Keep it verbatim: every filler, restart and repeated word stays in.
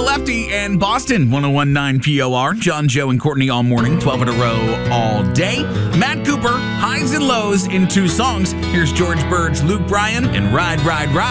Lefty and Boston, one oh one point nine P O R. John, Joe, and Courtney all morning, twelve in a row all day. Matt Cooper, highs and lows in two songs. Here's George Bird's Luke Bryan and Ride, Ride, Ride.